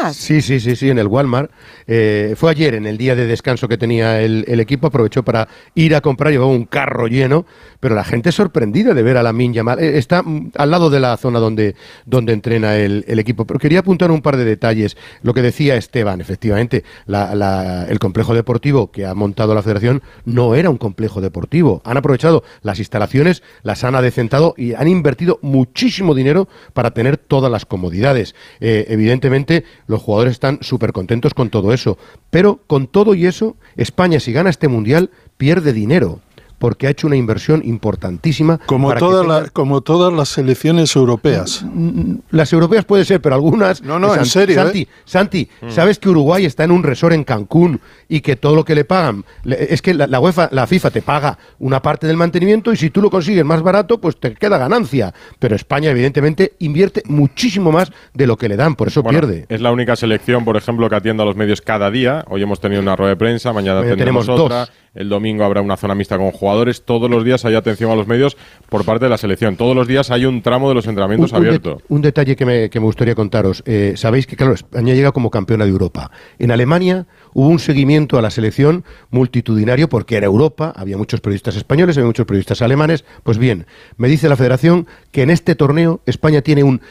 además. Sí, en el Walmart. Fue ayer, en el día de descanso que tenía el equipo, aprovechó para ir a comprar, llevaba un carro lleno, pero la gente sorprendida de ver a Lamine Yamal. Está al lado de la zona donde entrena el equipo. Pero quería apuntar un par de detalles. Lo que decía Esteban, efectivamente, el complejo deportivo que ha montado la Federación no era un complejo deportivo. Han aprovechado las instalaciones, las han adecentado y han invertido muchísimo dinero para tener todas las comodidades. Evidentemente, los jugadores están súper contentos con todo eso. Pero con todo y eso, España, si gana este Mundial, pierde dinero, porque ha hecho una inversión importantísima. Como todas las selecciones europeas. Las europeas puede ser, pero algunas... No, en serio. Santi, ¿sabes que Uruguay está en un resort en Cancún y que todo lo que le pagan... Es que la UEFA, la FIFA te paga una parte del mantenimiento y si tú lo consigues más barato, pues te queda ganancia. Pero España, evidentemente, invierte muchísimo más de lo que le dan, por eso pierde. Es la única selección, por ejemplo, que atiende a los medios cada día. Hoy hemos tenido una rueda de prensa, mañana tendremos otra. 2. El domingo habrá una zona mixta con jugadores. Todos los días hay atención a los medios por parte de la selección. Todos los días hay un tramo de los entrenamientos abierto. Un detalle que me gustaría contaros. Sabéis que, claro, España llega como campeona de Europa. En Alemania hubo un seguimiento a la selección multitudinario porque era Europa, había muchos periodistas españoles, había muchos periodistas alemanes. Pues bien, me dice la Federación que en este torneo España tiene un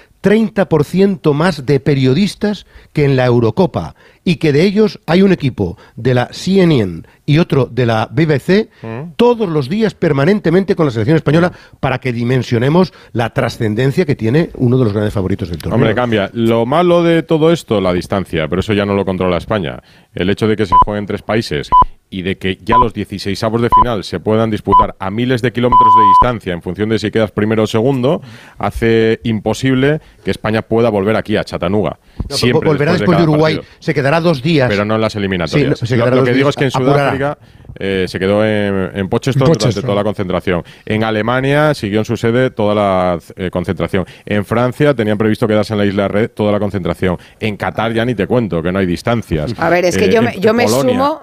30% más de periodistas que en la Eurocopa y que de ellos hay un equipo de la CNN y otro de la BBC todos los días permanentemente con la selección española para que dimensionemos la trascendencia que tiene uno de los grandes favoritos del torneo. Hombre, cambia. Lo malo de todo esto, la distancia, pero eso ya no lo controla España. El hecho de que se jueguen 3 países y de que ya los 16avos de final se puedan disputar a miles de kilómetros de distancia en función de si quedas primero o segundo, hace imposible que España pueda volver aquí a Chattanooga. No, volverá después de Uruguay, partido. Se quedará 2 días. Pero no en las eliminatorias. Sí, lo que digo es que en Sudáfrica se quedó en Pochestron durante toda la concentración. En Alemania siguió en su sede toda la concentración. En Francia tenían previsto quedarse en la isla Red toda la concentración. En Qatar ya ni te cuento, que no hay distancias. A ver, es que yo me sumo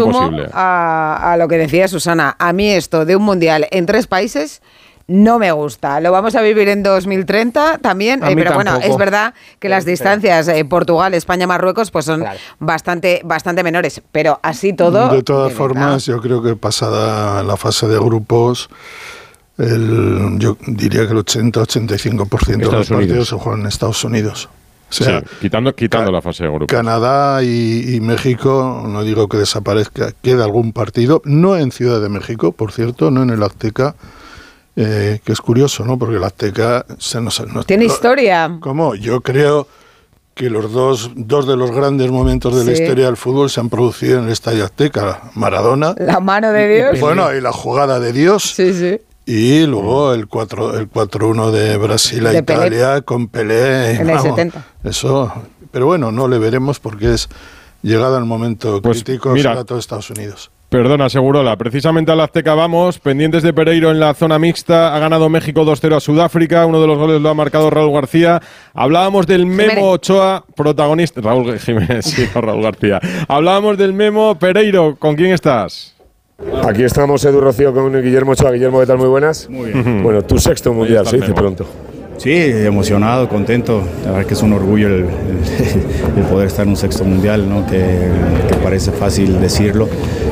a lo que decía Susana. A mí esto de un mundial en 3 países no me gusta. Lo vamos a vivir en 2030 también, pero tampoco. Bueno, es verdad que las distancias Portugal, España, Marruecos pues son bastante menores, pero así todo... De todas formas, yo creo que pasada la fase de grupos, yo diría que el 80-85% de los partidos se juegan en Estados Unidos. O sea, sí, quitando la fase de grupos. Canadá y México, no digo que desaparezca, queda algún partido, no en Ciudad de México, por cierto, no en el Azteca, que es curioso, ¿no? Porque el Azteca tiene historia. ¿Cómo? Yo creo que los dos de los grandes momentos de la historia del fútbol se han producido en el Estadio Azteca. Maradona. La mano de Dios. Bueno, y la jugada de Dios. Sí. Y luego el 4-1 de Brasil a Italia Pelé, con Pelé. En el 70. Eso, pero bueno, no le veremos porque es llegado el momento crítico para todo Estados Unidos. Perdona, Segurola. Precisamente al Azteca vamos, pendientes de Pereiro en la zona mixta. Ha ganado México 2-0 a Sudáfrica. Uno de los goles lo ha marcado Raúl García. Hablábamos del Memo Ochoa, protagonista. Raúl Jiménez, sí, Raúl García. Hablábamos del Memo. Pereiro, ¿con quién estás? Aquí estamos, Edu Rocío, con Guillermo Ochoa. Guillermo, ¿qué tal? Muy buenas. Muy bien. Bueno, tu 6º mundial, se dice pronto. Sí, emocionado, contento. La verdad que es un orgullo el poder estar en un 6º mundial, ¿no? Que parece fácil decirlo,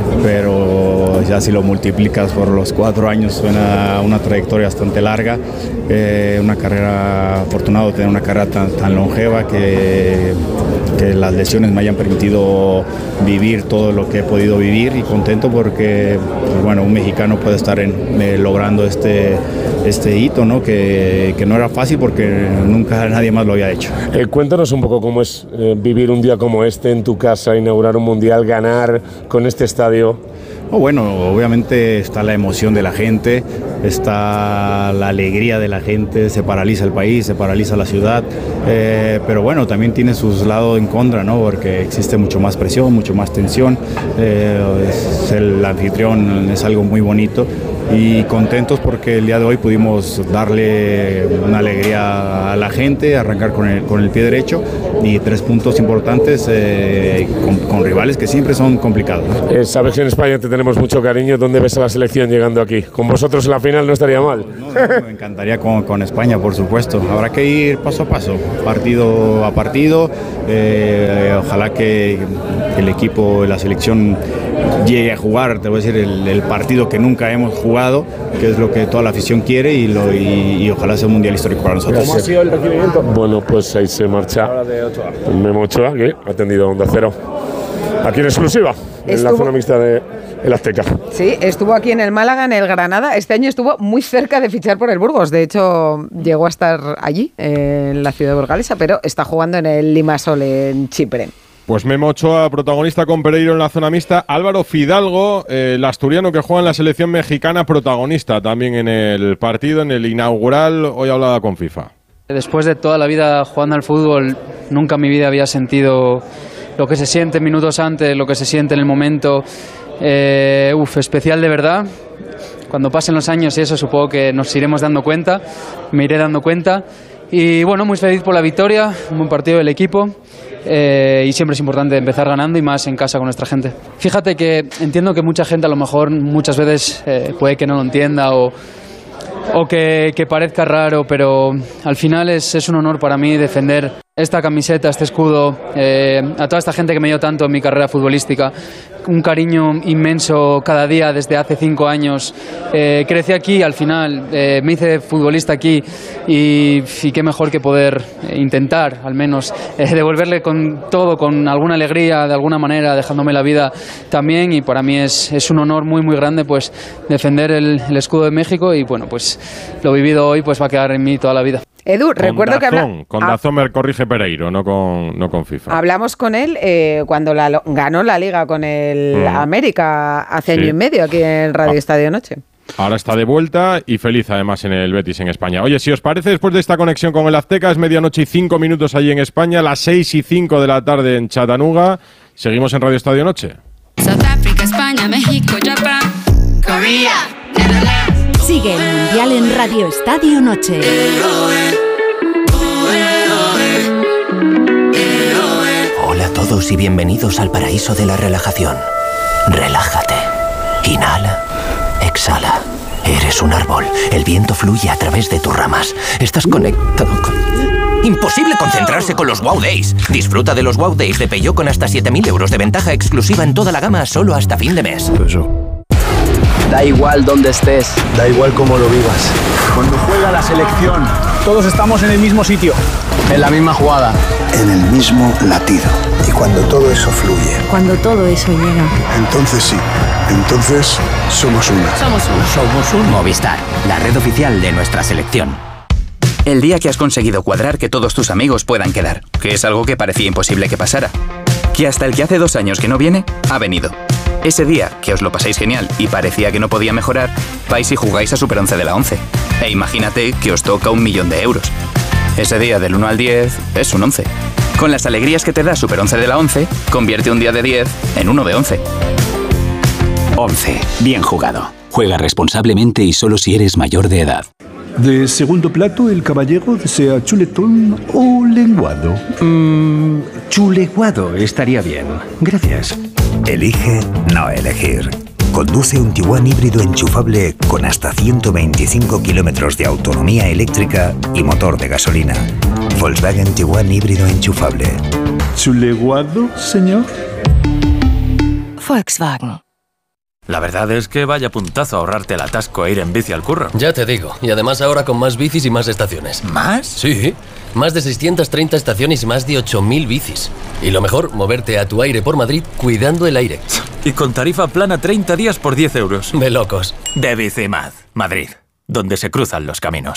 pero ya si lo multiplicas por los 4 años, suena una trayectoria bastante larga. Una carrera, afortunado de tener una carrera tan longeva que las lesiones me hayan permitido vivir todo lo que he podido vivir, y contento porque, pues bueno, un mexicano puede estar logrando este hito, ¿no? Que no era fácil porque nunca nadie más lo había hecho. Cuéntanos un poco cómo es vivir un día como este en tu casa, inaugurar un mundial, ganar con este estadio. Bueno, obviamente está la emoción de la gente, está la alegría de la gente, se paraliza el país, se paraliza la ciudad, pero bueno, también tiene sus lados en contra, ¿no? Porque existe mucho más presión, mucho más tensión, el anfitrión es algo muy bonito, y contentos porque el día de hoy pudimos darle una alegría a la gente, arrancar con el pie derecho y 3 puntos importantes con rivales que siempre son complicados. Sabes que en España te tenemos mucho cariño. ¿Dónde ves a la selección llegando aquí? Con vosotros en la final no estaría mal. Me encantaría con España, por supuesto. Habrá que ir paso a paso, partido a partido. Ojalá que el equipo, la selección llegue a jugar, te voy a decir, el partido que nunca hemos jugado, que es lo que toda la afición quiere y ojalá sea un mundial histórico para nosotros. ¿Cómo ha sido el recibimiento? Bueno, pues ahí se marcha Memo Ochoa, que ha atendido a Onda Cero. Aquí en exclusiva, en la zona mixta de el Azteca. Sí, estuvo aquí en el Málaga, en el Granada. Este año estuvo muy cerca de fichar por el Burgos. De hecho, llegó a estar allí, en la ciudad burgalesa, pero está jugando en el Limassol, en Chipre. Pues Memo Ochoa, protagonista con Pereiro en la zona mixta. Álvaro Fidalgo, el asturiano que juega en la selección mexicana, protagonista también en el partido, en el inaugural. Hoy hablaba con FIFA. Después de toda la vida jugando al fútbol, nunca en mi vida había sentido lo que se siente minutos antes, lo que se siente en el momento. Especial de verdad. Cuando pasen los años y eso, supongo que nos iremos dando cuenta, me iré dando cuenta. Y bueno, muy feliz por la victoria, un buen partido del equipo. Y siempre es importante empezar ganando y más en casa con nuestra gente. Fíjate que entiendo que mucha gente a lo mejor muchas veces puede que no lo entienda o que parezca raro, pero al final es un honor para mí defender esta camiseta, este escudo, a toda esta gente que me dio tanto en mi carrera futbolística. Un cariño inmenso cada día desde hace 5 años. Crecí aquí, al final me hice futbolista aquí y qué mejor que poder intentar al menos devolverle con todo, con alguna alegría, de alguna manera, dejándome la vida también. Y para mí es un honor muy muy grande pues defender el escudo de México y bueno, pues lo vivido hoy pues va a quedar en mí toda la vida. Edu, recuerdo que con Dazón me corrige Pereiro, no con FIFA. Hablamos con él cuando ganó la Liga con el América hace año y medio aquí en Radio Estadio Noche. Ahora está de vuelta y feliz además en el Betis en España. Oye, si os parece, después de esta conexión con el Azteca, es 12:05 allí en España, las 6:05 de la tarde en Chattanooga. Seguimos en Radio Estadio Noche. South Africa, España, México, Japón, Corea, Netherlands. Sigue el Mundial en Radio Estadio Noche. Hola a todos y bienvenidos al paraíso de la relajación. Relájate. Inhala. Exhala. Eres un árbol. El viento fluye a través de tus ramas. Estás conectado con... Imposible concentrarse con los Wow Days. Disfruta de los Wow Days de Peugeot con hasta 7.000 euros de ventaja exclusiva en toda la gama solo hasta fin de mes. Da igual dónde estés. Da igual cómo lo vivas. Cuando juega la selección, todos estamos en el mismo sitio. En la misma jugada. En el mismo latido. Y cuando todo eso fluye. Cuando todo eso llega. Entonces sí. Entonces somos uno. Somos uno. Movistar, la red oficial de nuestra selección. El día que has conseguido cuadrar que todos tus amigos puedan quedar, que es algo que parecía imposible que pasara. Que hasta el que hace 2 años que no viene, ha venido. Ese día, que os lo pasáis genial y parecía que no podía mejorar, vais y jugáis a Super 11 de la 11. E imagínate que os toca 1.000.000 de euros. Ese día del 1 al 10 es un 11. Con las alegrías que te da Super 11 de la 11, convierte un día de 10 en uno de 11. 11. Bien jugado. Juega responsablemente y solo si eres mayor de edad. De segundo plato, el caballero desea chuletón o lenguado. Chuleguado estaría bien. Gracias. Elige no elegir. Conduce un Tiguan híbrido enchufable con hasta 125 kilómetros de autonomía eléctrica y motor de gasolina. Volkswagen Tiguan híbrido enchufable. ¿Chuleguado, señor? Volkswagen. La verdad es que vaya puntazo ahorrarte el atasco e ir en bici al curro. Ya te digo, y además ahora con más bicis y más estaciones. ¿Más? Sí, más de 630 estaciones y más de 8.000 bicis. Y lo mejor, moverte a tu aire por Madrid cuidando el aire. Y con tarifa plana 30 días por 10 euros. De locos. De Bicimad, Madrid, donde se cruzan los caminos.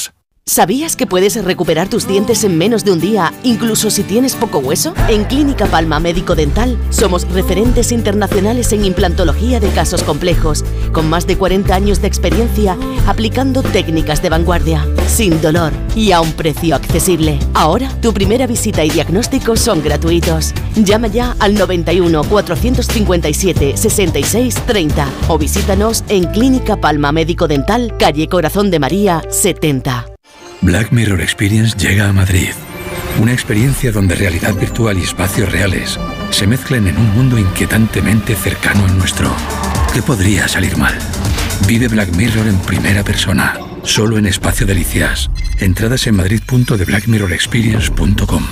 ¿Sabías que puedes recuperar tus dientes en menos de un día, incluso si tienes poco hueso? En Clínica Palma Médico Dental somos referentes internacionales en implantología de casos complejos, con más de 40 años de experiencia aplicando técnicas de vanguardia, sin dolor y a un precio accesible. Ahora, tu primera visita y diagnóstico son gratuitos. Llama ya al 91 457 66 30 o visítanos en Clínica Palma Médico Dental, calle Corazón de María 70. Black Mirror Experience llega a Madrid. Una experiencia donde realidad virtual y espacios reales se mezclan en un mundo inquietantemente cercano al nuestro. ¿Qué podría salir mal? Vive Black Mirror en primera persona, solo en Espacio Delicias. Entradas en madrid.theblackmirrorexperience.com.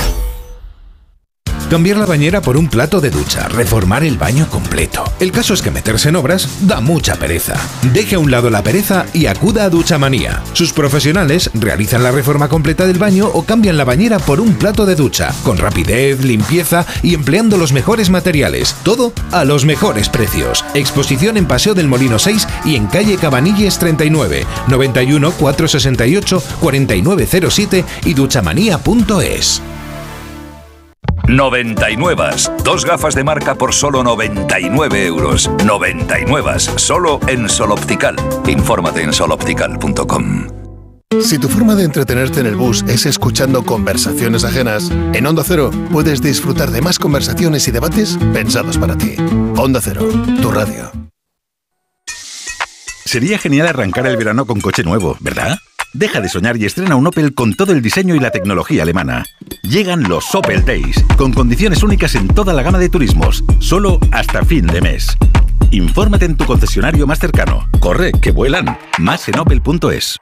Cambiar la bañera por un plato de ducha, reformar el baño completo. El caso es que meterse en obras da mucha pereza. Deje a un lado la pereza y acuda a Duchamanía. Sus profesionales realizan la reforma completa del baño o cambian la bañera por un plato de ducha, con rapidez, limpieza y empleando los mejores materiales. Todo a los mejores precios. Exposición en Paseo del Molino 6 y en calle Cabanilles 39, 91 468 4907 y duchamanía.es. 99. 2 gafas de marca por solo 99 euros. 99. Solo en Sol Optical. Infórmate en soloptical.com. Si tu forma de entretenerte en el bus es escuchando conversaciones ajenas, en Onda Cero puedes disfrutar de más conversaciones y debates pensados para ti. Onda Cero, tu radio. Sería genial arrancar el verano con coche nuevo, ¿verdad? Deja de soñar y estrena un Opel con todo el diseño y la tecnología alemana. Llegan los Opel Days, con condiciones únicas en toda la gama de turismos, solo hasta fin de mes. Infórmate en tu concesionario más cercano. Corre, que vuelan. Más en opel.es.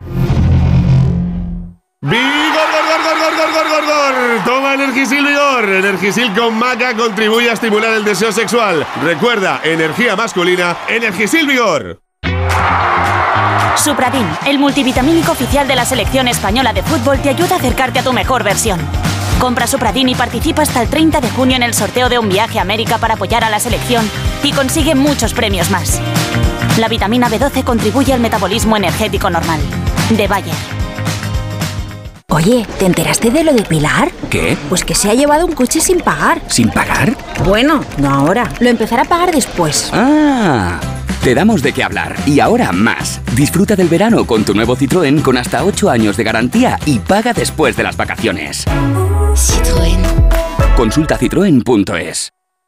¡Vigor, gor! Toma Energisil Vigor. Energisil con maca contribuye a estimular el deseo sexual. Recuerda, energía masculina, Energisil Vigor. Supradin, el multivitamínico oficial de la selección española de fútbol, te ayuda a acercarte a tu mejor versión. Compra Supradin y participa hasta el 30 de junio en el sorteo de un viaje a América para apoyar a la selección y consigue muchos premios más. La vitamina B12 contribuye al metabolismo energético normal. De Bayer. Oye, ¿te enteraste de lo de Pilar? ¿Qué? Pues que se ha llevado un coche sin pagar. ¿Sin pagar? Bueno, no ahora. Lo empezará a pagar después. ¡Ah! Te damos de qué hablar. Y ahora más. Disfruta del verano con tu nuevo Citroën con hasta 8 años de garantía y paga después de las vacaciones. Citroën. Consulta citroen.es.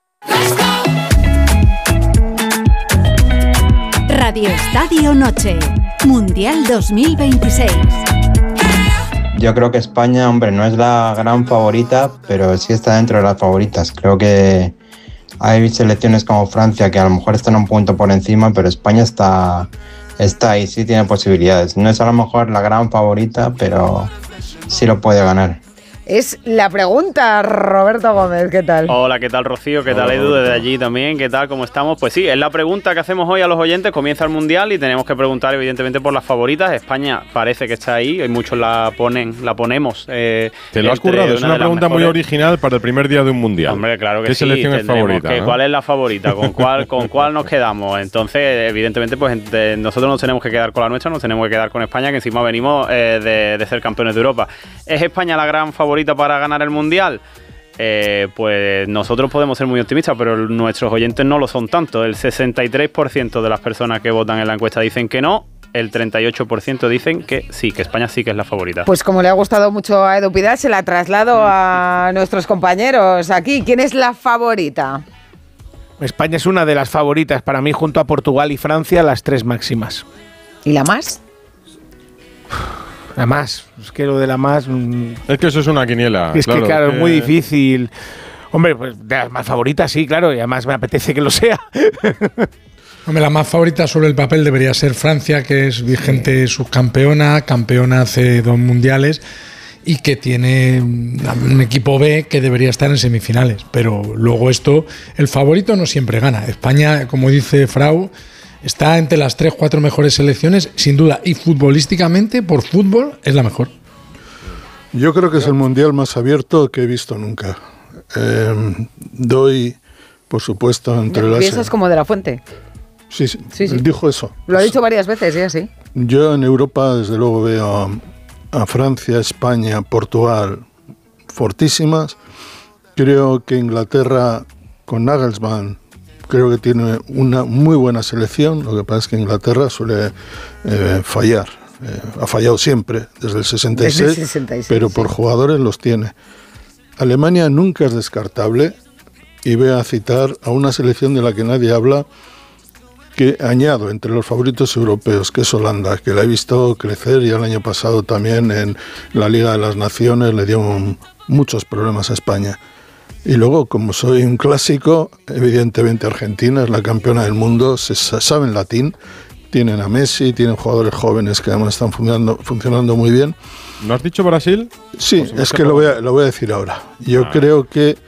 Radio Estadio Noche. Mundial 2026. Yo creo que España, hombre, no es la gran favorita, pero sí está dentro de las favoritas. Creo que hay selecciones como Francia que a lo mejor están un punto por encima, pero España está ahí, sí tiene posibilidades. No es a lo mejor la gran favorita, pero sí lo puede ganar. Es la pregunta, Roberto Gómez, ¿qué tal? Hola, ¿qué tal, Rocío? ¿Qué tal, Edu? Desde allí también, ¿qué tal? ¿Cómo estamos? Pues sí, es la pregunta que hacemos hoy a los oyentes. Comienza el Mundial y tenemos que preguntar, evidentemente, por las favoritas. España parece que está ahí, y muchos la ponemos. Te lo has currado, es una pregunta muy original para el primer día de un Mundial. Hombre, claro que ¿Qué sí. selección es favorita? ¿no? ¿Cuál es la favorita? ¿Con cuál nos quedamos? Entonces, evidentemente, pues nosotros nos tenemos que quedar con la nuestra, nos tenemos que quedar con España, que encima venimos de ser campeones de Europa. ¿Es España la gran favorita para ganar el Mundial? Pues nosotros podemos ser muy optimistas, pero nuestros oyentes no lo son tanto. El 63% de las personas que votan en la encuesta dicen que no, el 38% dicen que sí, que España sí que es la favorita. Pues como le ha gustado mucho a Edu Pidal, se la traslado a nuestros compañeros aquí. ¿Quién es la favorita? España es una de las favoritas para mí, junto a Portugal y Francia, las tres máximas. ¿Y la más? La más, es que lo de la más... Es que eso es una quiniela. Es claro, que claro, es muy difícil. Hombre, pues de las más favoritas sí, claro, y además me apetece que lo sea. Hombre, la más favorita sobre el papel debería ser Francia, que es vigente subcampeona, campeona hace 2 mundiales y que tiene un equipo B que debería estar en semifinales. Pero luego el favorito no siempre gana. España, como dice Frau, está entre las 3-4 mejores selecciones, sin duda, y futbolísticamente, por fútbol, es la mejor. Yo creo que es el mundial más abierto que he visto nunca. Doy, por supuesto, entre las... Piensas como de la Fuente. Sí, dijo eso. Lo ha dicho varias veces, ya sí. Yo en Europa, desde luego, veo a Francia, España, Portugal fortísimas. Creo que Inglaterra con Nagelsmann creo que tiene una muy buena selección. Lo que pasa es que Inglaterra suele fallar. Ha fallado siempre, desde el 66, pero por jugadores los tiene. Alemania nunca es descartable, y voy a citar a una selección de la que nadie habla, que añado entre los favoritos europeos, que es Holanda, que la he visto crecer, y el año pasado también en la Liga de las Naciones le dio muchos problemas a España. Y luego, como soy un clásico, evidentemente Argentina es la campeona del mundo, saben latín, tienen a Messi, tienen jugadores jóvenes que además están funcionando muy bien. ¿No has dicho Brasil? Sí, es que lo voy a decir ahora. Yo creo que